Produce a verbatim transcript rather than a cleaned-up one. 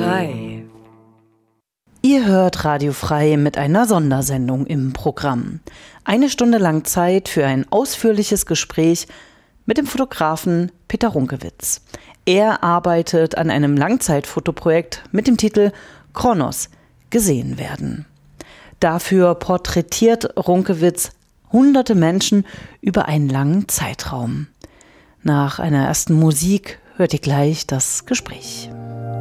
frei. Ihr hört Radio Frei mit einer Sondersendung im Programm. Eine Stunde lang Zeit für ein ausführliches Gespräch mit dem Fotografen Peter Runkewitz. Er arbeitet an einem Langzeitfotoprojekt mit dem Titel Kronos – Gesehen werden. Dafür porträtiert Runkewitz hunderte Menschen über einen langen Zeitraum. Nach einer ersten Musik hört ihr gleich das Gespräch.